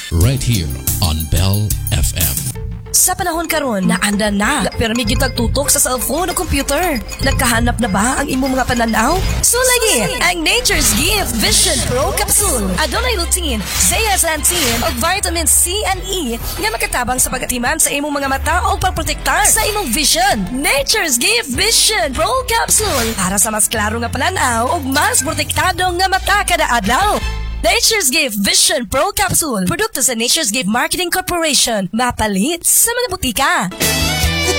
right here on Bell FM. Sa panahon karon na anda na, pero may gitagtutok sa cellphone o computer. Nagkahanap na ba ang imong mga pananaw? So lagi, ang Nature's Gift Vision Pro Capsule. Adunay lutein, zeaxanthin o vitamin C and E nga makatabang sa pagatiman sa imong mga mata o pagprotektar sa imong vision. Nature's Gift Vision Pro Capsule para sa mas klaro nga pananaw o mas protektado nga mata kada adlaw. Nature's Gift Vision Pro Capsule. Produkto sa Nature's Gift Marketing Corporation. Mapalit sa mga butika.